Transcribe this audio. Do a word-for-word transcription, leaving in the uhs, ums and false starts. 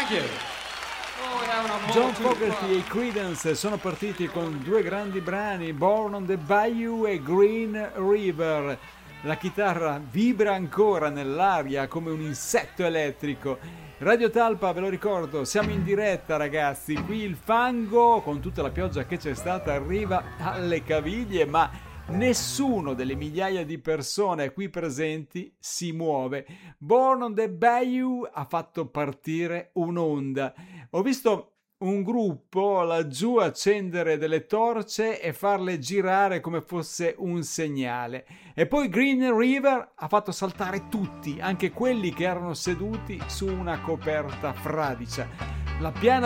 Thank you. John Fogerty e i Creedence sono partiti con due grandi brani, Born on the Bayou e Green River. La chitarra vibra ancora nell'aria come un insetto elettrico. Radio Talpa, ve lo ricordo, siamo in diretta ragazzi, qui il fango con tutta la pioggia che c'è stata arriva alle caviglie, ma nessuno delle migliaia di persone qui presenti si muove. Born on the Bayou ha fatto partire un'onda. Ho visto un gruppo laggiù accendere delle torce e farle girare come fosse un segnale. E poi Green River ha fatto saltare tutti, anche quelli che erano seduti su una coperta fradicia. La piana